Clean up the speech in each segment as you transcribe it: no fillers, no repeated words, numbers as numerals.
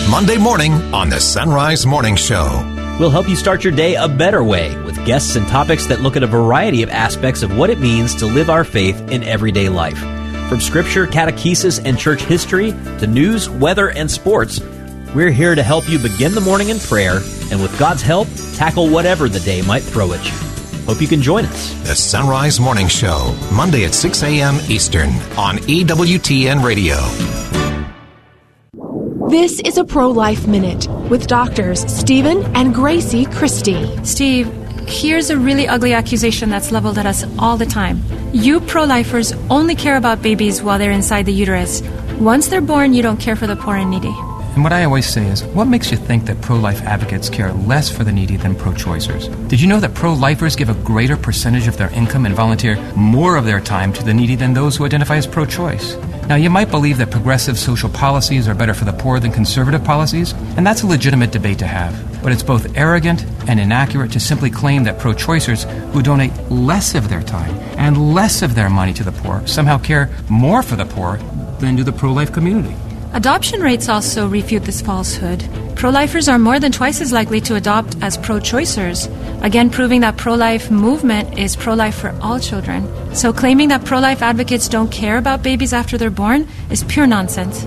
Monday morning on the Sunrise Morning Show. We'll help you start your day a better way with guests and topics that look at a variety of aspects of what it means to live our faith in everyday life. From scripture, catechesis, and church history to news, weather, and sports, we're here to help you begin the morning in prayer and with God's help, tackle whatever the day might throw at you. Hope you can join us. The Sunrise Morning Show, Monday at 6 a.m. Eastern on EWTN Radio. This is a Pro-Life Minute with doctors Stephen and Gracie Christie. Steve, here's a really ugly accusation that's leveled at us all the time. You pro-lifers only care about babies while they're inside the uterus. Once they're born, you don't care for the poor and needy. And what I always say is, what makes you think that pro-life advocates care less for the needy than pro-choicers? Did you know that pro-lifers give a greater percentage of their income and volunteer more of their time to the needy than those who identify as pro-choice? Now, you might believe that progressive social policies are better for the poor than conservative policies, and that's a legitimate debate to have. But it's both arrogant and inaccurate to simply claim that pro-choicers who donate less of their time and less of their money to the poor somehow care more for the poor than do the pro-life community. Adoption rates also refute this falsehood. Pro-lifers are more than twice as likely to adopt as pro-choicers, again proving that pro-life movement is pro-life for all children. So claiming that pro-life advocates don't care about babies after they're born is pure nonsense.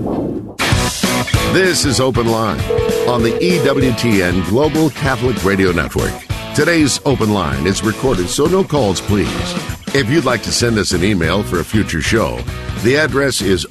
This is Open Line on the EWTN Global Catholic Radio Network. Today's Open Line is recorded, so no calls, please. If you'd like to send us an email for a future show, the address is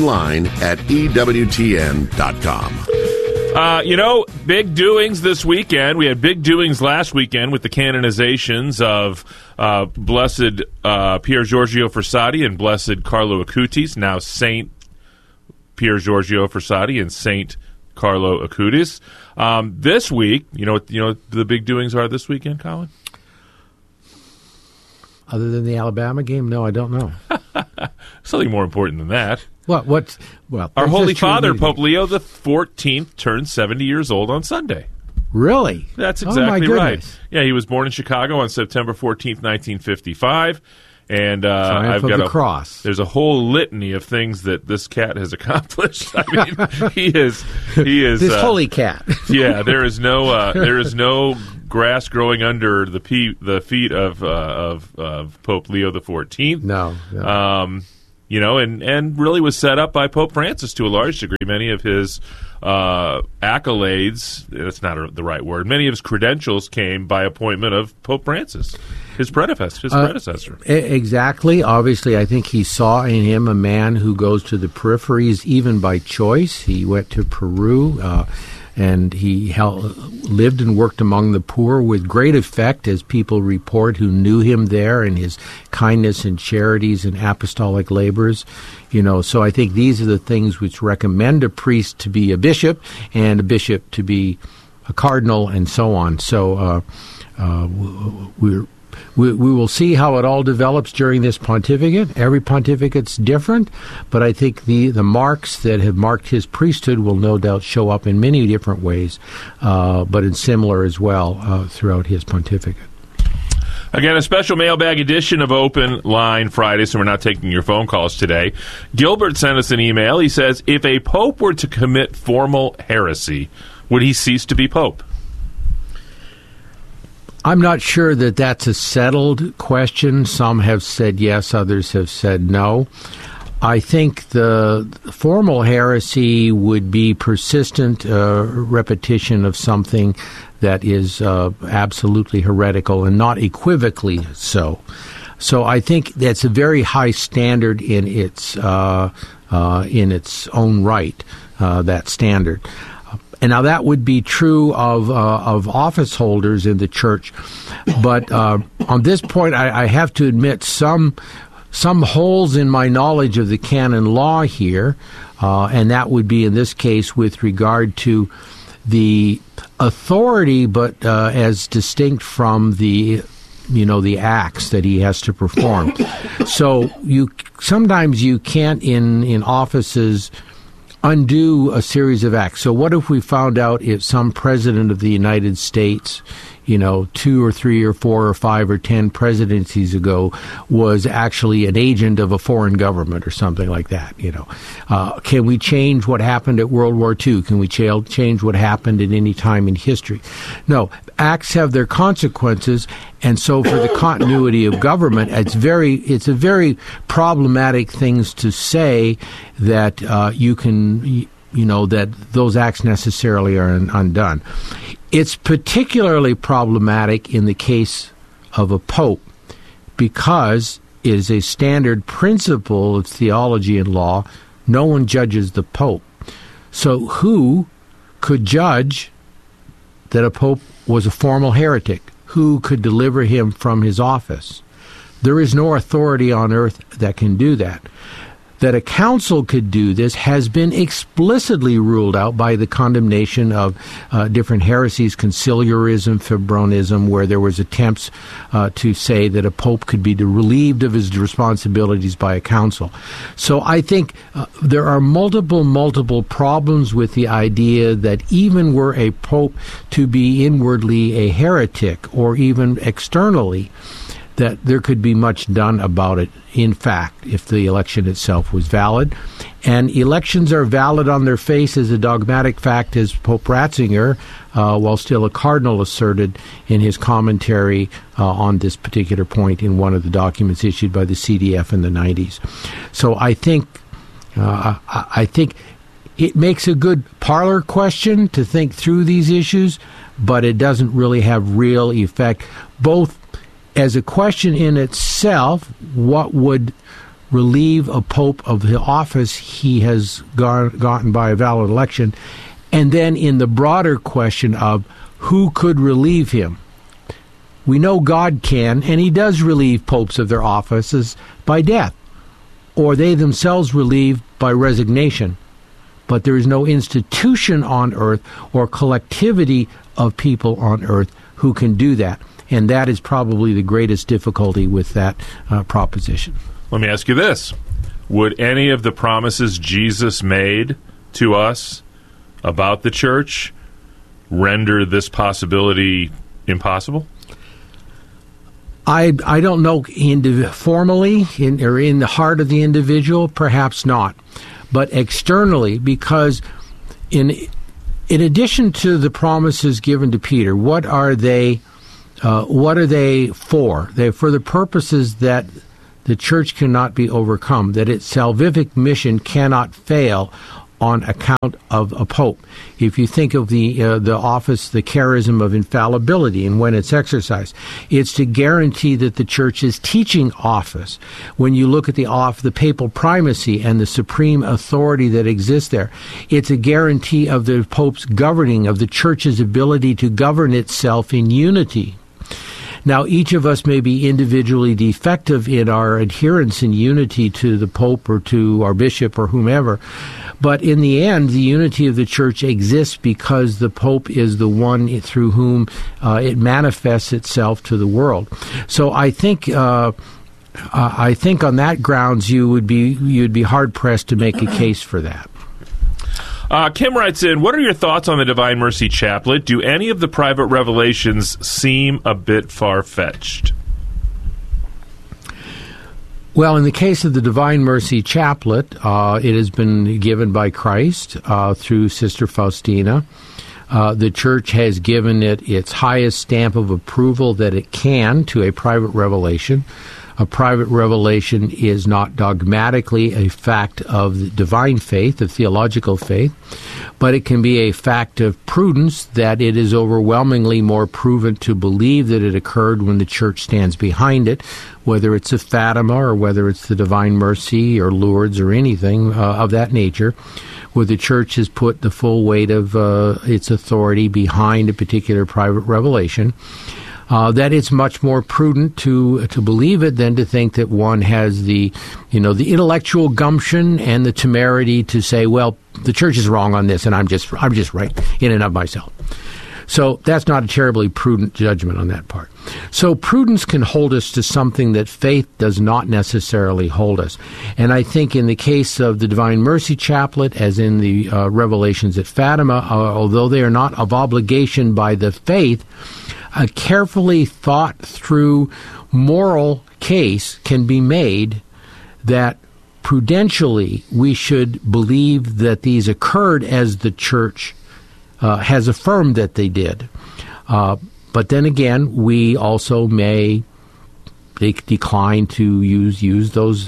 openline@ewtn.com. Big doings this weekend. We had big doings last weekend with the canonizations of Blessed Pier Giorgio Frassati and Blessed Carlo Acutis, now Saint Pier Giorgio Frassati and Saint Carlo Acutis. This week, you know what the big doings are this weekend, Colin? Other than the Alabama game? No, I don't know. Something more important than that. Well, our Holy Father, Pope Leo the 14th, turned 70 years old on Sunday. Really? That's exactly right. Yeah, he was born in Chicago on September 14th, 1955. And I've got the cross. There's a whole litany of things that this cat has accomplished. I mean, he is this holy cat. Yeah, there is no grass growing under the feet of Pope Leo the 14th. No. And really was set up by Pope Francis to a large degree. Many of his accolades, that's not the right word, many of his credentials came by appointment of Pope Francis, his predecessor. Exactly. Obviously, I think he saw in him a man who goes to the peripheries even by choice. He went to Peru, and he lived and worked among the poor with great effect, as people report who knew him there, and his kindness and charities and apostolic labors. So I think these are the things which recommend a priest to be a bishop and a bishop to be a cardinal and so on. So we will see how it all develops during this pontificate. Every pontificate's different, but I think the marks that have marked his priesthood will no doubt show up in many different ways, but in similar as well throughout his pontificate. Again, a special mailbag edition of Open Line Friday, so we're not taking your phone calls today. Gilbert sent us an email. He says, if a pope were to commit formal heresy, would he cease to be pope? I'm not sure that that's a settled question. Some have said yes, others have said no. I think the formal heresy would be persistent repetition of something that is absolutely heretical and not equivocally so. So I think that's a very high standard in its own right, that standard. And now that would be true of office holders in the church, but on this point, I have to admit some holes in my knowledge of the canon law here, and that would be in this case with regard to the authority, but as distinct from the acts that he has to perform. So sometimes you can't in offices undo a series of acts. So what if we found out if some president of the United States, 2 or 3 or 4 or 5 or 10 presidencies ago was actually an agent of a foreign government or something like that, Can we change what happened at World War II? Can we change what happened at any time in history? No. Acts have their consequences, and so for the continuity of government, it's a very problematic things to say that that those acts necessarily are undone. It's particularly problematic in the case of a pope because it is a standard principle of theology and law. No one judges the pope. So who could judge that a pope was a formal heretic? Who could deliver him from his office? There is no authority on earth that can do that. That a council could do this has been explicitly ruled out by the condemnation of different heresies, conciliarism, fibronism, where there was attempts to say that a pope could be relieved of his responsibilities by a council. So I think there are multiple problems with the idea that even were a pope to be inwardly a heretic or even externally, that there could be much done about it, in fact, if the election itself was valid. And elections are valid on their face as a dogmatic fact, as Pope Ratzinger, while still a cardinal, asserted in his commentary on this particular point in one of the documents issued by the CDF in the 90s. So I think it makes a good parlor question to think through these issues, but it doesn't really have real effect, both as a question in itself, what would relieve a pope of the office he has gotten by a valid election, and then in the broader question of who could relieve him. We know God can, and he does relieve popes of their offices by death, or they themselves relieved by resignation. But there is no institution on earth or collectivity of people on earth who can do that. And that is probably the greatest difficulty with that proposition. Let me ask you this. Would any of the promises Jesus made to us about the church render this possibility impossible? I don't know formally or in the heart of the individual, perhaps not. But externally, because in addition to the promises given to Peter, what are they for? They're for the purposes that the church cannot be overcome, that its salvific mission cannot fail on account of a pope. If you think of the office, the charism of infallibility, and when it's exercised, it's to guarantee that the church's teaching office, when you look at the papal primacy and the supreme authority that exists there, it's a guarantee of the pope's governing, of the church's ability to govern itself in unity. Now, each of us may be individually defective in our adherence in unity to the Pope or to our bishop or whomever, but in the end, the unity of the church exists because the Pope is the one through whom it manifests itself to the world. So I think on that grounds you'd be hard pressed to make a case for that. Kim writes in, what are your thoughts on the Divine Mercy Chaplet? Do any of the private revelations seem a bit far-fetched? Well, in the case of the Divine Mercy Chaplet, it has been given by Christ through Sister Faustina. The Church has given it its highest stamp of approval that it can to a private revelation. A private revelation is not dogmatically a fact of the divine faith, of theological faith, but it can be a fact of prudence that it is overwhelmingly more proven to believe that it occurred when the Church stands behind it, whether it's a Fatima or whether it's the Divine Mercy or Lourdes or anything of that nature, where the Church has put the full weight of its authority behind a particular private revelation. That it's much more prudent to believe it than to think that one has the intellectual gumption and the temerity to say, well, the Church is wrong on this, and I'm just right in and of myself. So that's not a terribly prudent judgment on that part. So prudence can hold us to something that faith does not necessarily hold us. And I think in the case of the Divine Mercy Chaplet, as in the revelations at Fatima, although they are not of obligation by the faith, a carefully thought through moral case can be made that prudentially we should believe that these occurred as the Church has affirmed that they did. But then again, we also may decline to use those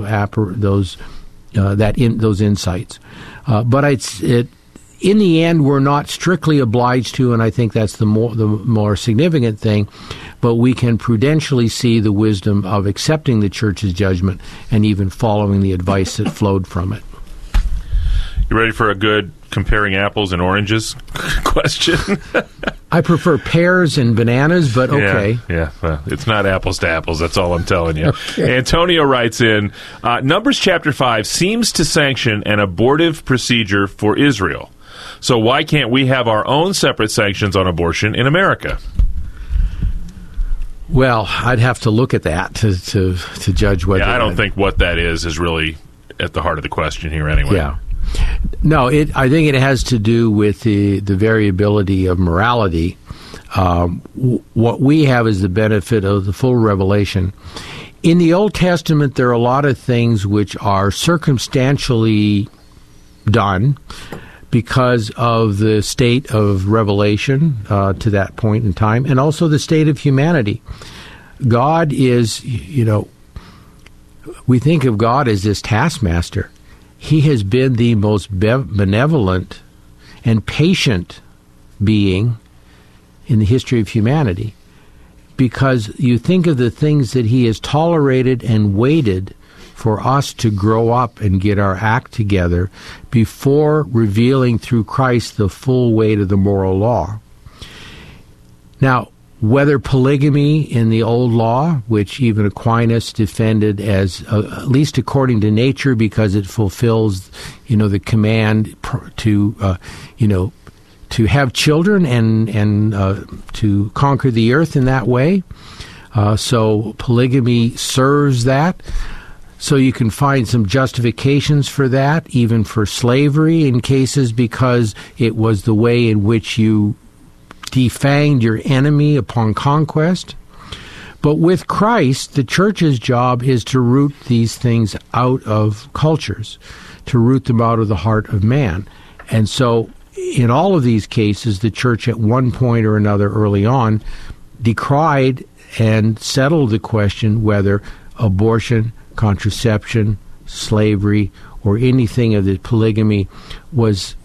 those insights. But in the end, we're not strictly obliged to, and I think that's the more significant thing. But we can prudentially see the wisdom of accepting the Church's judgment and even following the advice that flowed from it. You ready for a good comparing apples and oranges question? I prefer pears and bananas, but okay. Yeah, well, it's not apples to apples, that's all I'm telling you. Okay. Antonio writes in, Numbers chapter 5 seems to sanction an abortive procedure for Israel. So why can't we have our own separate sanctions on abortion in America? Well, I'd have to look at that to judge whether... Yeah, I don't think what that is really at the heart of the question here anyway. Yeah. No, I think it has to do with the variability of morality. What we have is the benefit of the full revelation. In the Old Testament, there are a lot of things which are circumstantially done because of the state of revelation to that point in time, and also the state of humanity. God is, we think of God as this taskmaster. He has been the most benevolent and patient being in the history of humanity, because you think of the things that he has tolerated and waited for us to grow up and get our act together before revealing through Christ the full weight of the moral law. Now, whether polygamy in the old law, which even Aquinas defended as at least according to nature, because it fulfills, the command to have children and to conquer the earth in that way. So polygamy serves that. So you can find some justifications for that, even for slavery in cases because it was the way in which you defanged your enemy upon conquest. But with Christ, the Church's job is to root these things out of cultures, to root them out of the heart of man. And so in all of these cases, the Church at one point or another early on decried and settled the question whether abortion, contraception, slavery, or anything of the polygamy was